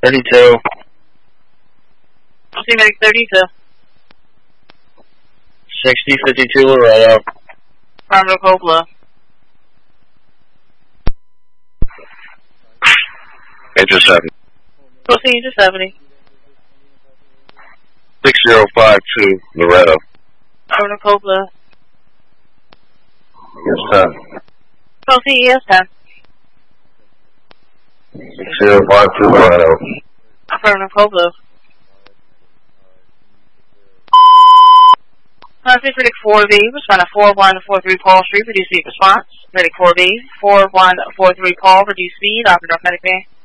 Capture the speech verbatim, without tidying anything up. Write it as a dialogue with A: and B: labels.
A: thirty-two.
B: C Medic thirty-two.
A: sixty fifty-two Loretto.
B: Affirmative, Code Blue.
C: Major seven.
B: Proceed to seventy.
C: six zero five two Loretto.
B: Affirmative, Code Blue.
C: Yes, ten.
B: Proceed, yes, ten.
C: six zero five two Loretto.
B: Affirmative, Code Blue. Contact Medic four B, respond to four one four three Paul Street, reduce speed response. Medic four B, four one four three Paul, reduce speed, operator Medic Bay.